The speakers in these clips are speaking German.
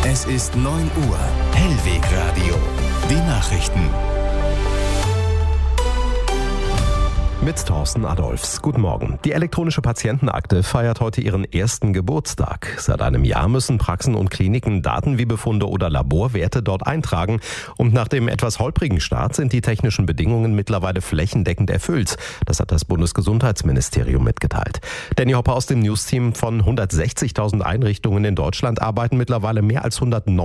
Es ist 9 Uhr. Hellwegradio. Die Nachrichten. Mit Thorsten Adolfs. Guten Morgen. Die elektronische Patientenakte feiert heute ihren ersten Geburtstag. Seit einem Jahr müssen Praxen und Kliniken Daten wie Befunde oder Laborwerte dort eintragen. Und nach dem etwas holprigen Start sind die technischen Bedingungen mittlerweile flächendeckend erfüllt. Das hat das Bundesgesundheitsministerium mitgeteilt. Danny Hopper aus dem News-Team: von 160.000 Einrichtungen in Deutschland arbeiten mittlerweile mehr als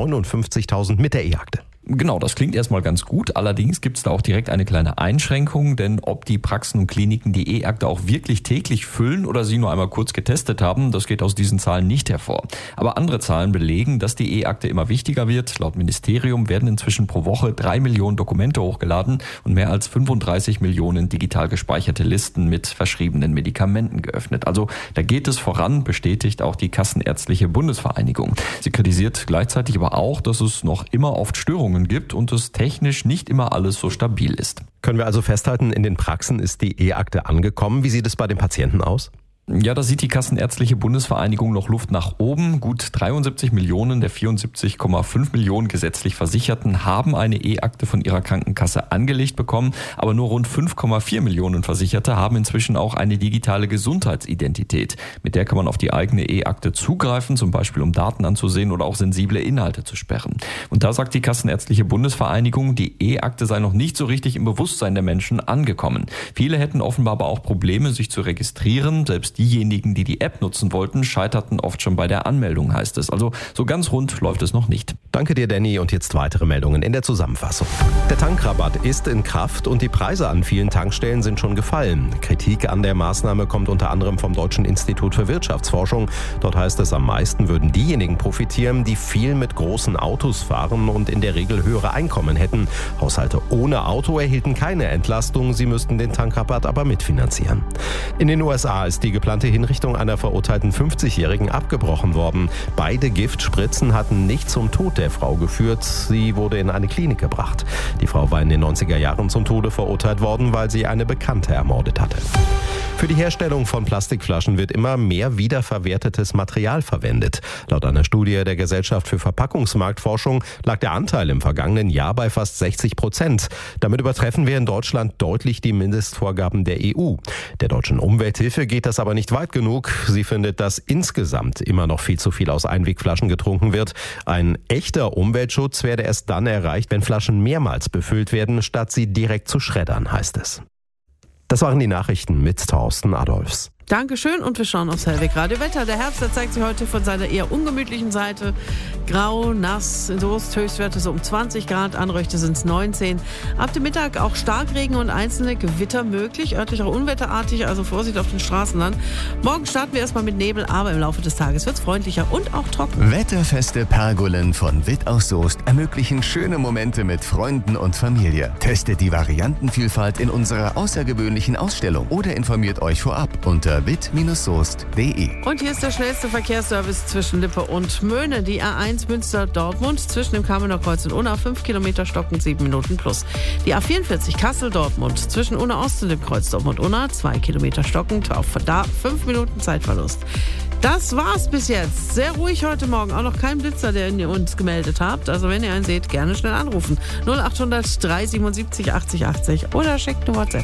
159.000 mit der E-Akte. Genau, das klingt erstmal ganz gut. Allerdings gibt es da auch direkt eine kleine Einschränkung, denn ob die Praxen und Kliniken die E-Akte auch wirklich täglich füllen oder sie nur einmal kurz getestet haben, das geht aus diesen Zahlen nicht hervor. Aber andere Zahlen belegen, dass die E-Akte immer wichtiger wird. Laut Ministerium werden inzwischen pro Woche 3 Millionen Dokumente hochgeladen und mehr als 35 Millionen digital gespeicherte Listen mit verschriebenen Medikamenten geöffnet. Also da geht es voran, bestätigt auch die Kassenärztliche Bundesvereinigung. Sie kritisiert gleichzeitig aber auch, dass es noch immer oft Störungen gibt und es technisch nicht immer alles so stabil ist. Können wir also festhalten, in den Praxen ist die E-Akte angekommen. Wie sieht es bei den Patienten aus? Ja, da sieht die Kassenärztliche Bundesvereinigung noch Luft nach oben. Gut 73 Millionen der 74,5 Millionen gesetzlich Versicherten haben eine E-Akte von ihrer Krankenkasse angelegt bekommen. Aber nur rund 5,4 Millionen Versicherte haben inzwischen auch eine digitale Gesundheitsidentität. Mit der kann man auf die eigene E-Akte zugreifen, zum Beispiel um Daten anzusehen oder auch sensible Inhalte zu sperren. Und da sagt die Kassenärztliche Bundesvereinigung, die E-Akte sei noch nicht so richtig im Bewusstsein der Menschen angekommen. Viele hätten offenbar aber auch Probleme, sich zu registrieren. Selbst diejenigen, die die App nutzen wollten, scheiterten oft schon bei der Anmeldung, heißt es. Also so ganz rund läuft es noch nicht. Danke dir, Danny. Und jetzt weitere Meldungen in der Zusammenfassung. Der Tankrabatt ist in Kraft und die Preise an vielen Tankstellen sind schon gefallen. Kritik an der Maßnahme kommt unter anderem vom Deutschen Institut für Wirtschaftsforschung. Dort heißt es, am meisten würden diejenigen profitieren, die viel mit großen Autos fahren und in der Regel höhere Einkommen hätten. Haushalte ohne Auto erhielten keine Entlastung, sie müssten den Tankrabatt aber mitfinanzieren. In den USA ist die geplante Hinrichtung einer verurteilten 50-Jährigen abgebrochen worden. Beide Giftspritzen hatten nicht zum Tod der Frau geführt. Sie wurde in eine Klinik gebracht. Die Frau war in den 90er Jahren zum Tode verurteilt worden, weil sie eine Bekannte ermordet hatte. Für die Herstellung von Plastikflaschen wird immer mehr wiederverwertetes Material verwendet. Laut einer Studie der Gesellschaft für Verpackungsmarktforschung lag der Anteil im vergangenen Jahr bei fast 60%. Damit übertreffen wir in Deutschland deutlich die Mindestvorgaben der EU. Der Deutschen Umwelthilfe geht das aber nicht weit genug. Sie findet, dass insgesamt immer noch viel zu viel aus Einwegflaschen getrunken wird. Ein echter Umweltschutz werde erst dann erreicht, wenn Flaschen mehrmals befüllt werden, statt sie direkt zu schreddern, heißt es. Das waren die Nachrichten mit Thorsten Adolfs. Dankeschön und wir schauen aufs Hellwegradio Wetter. Der Herbst, der zeigt sich heute von seiner eher ungemütlichen Seite. Grau, nass, in Soest Höchstwerte so um 20 Grad, Anröchte sind es 19. Ab dem Mittag auch Starkregen und einzelne Gewitter möglich, örtlich auch unwetterartig, also Vorsicht auf den Straßen dann. Morgen starten wir erstmal mit Nebel, aber im Laufe des Tages wird es freundlicher und auch trocken. Wetterfeste Pergolen von Witt aus Soest ermöglichen schöne Momente mit Freunden und Familie. Testet die Variantenvielfalt in unserer außergewöhnlichen Ausstellung oder informiert euch vorab unter witt-soest.de. Und hier ist der schnellste Verkehrsservice zwischen Lippe und Möhne. Die A1 Münster-Dortmund zwischen dem Kamener Kreuz und Unna 5 Kilometer stockend 7 Minuten plus. Die A44 Kassel-Dortmund zwischen Unna Ost und dem Kreuz Dortmund-Unna 2 Kilometer stockend, auch da 5 Minuten Zeitverlust. Das war's bis jetzt. Sehr ruhig heute Morgen. Auch noch kein Blitzer, den ihr uns gemeldet habt. Also wenn ihr einen seht, gerne schnell anrufen. 0800 377 80 80 oder schickt eine WhatsApp.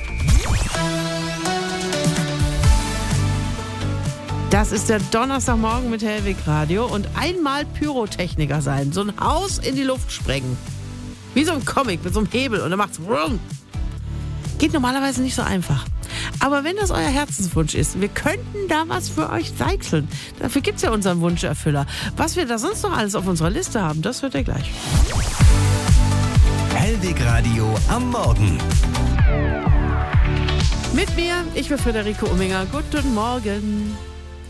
Das ist der Donnerstagmorgen mit Hellwegradio und einmal Pyrotechniker sein. So ein Haus in die Luft sprengen. Wie so ein Comic mit so einem Hebel und dann macht's Brumm. Geht normalerweise nicht so einfach. Aber wenn das euer Herzenswunsch ist, wir könnten da was für euch deichseln. Dafür gibt's ja unseren Wunscherfüller. Was wir da sonst noch alles auf unserer Liste haben, das hört ihr gleich. Hellwegradio am Morgen. Mit mir, ich bin Friederike Umminger. Guten Morgen.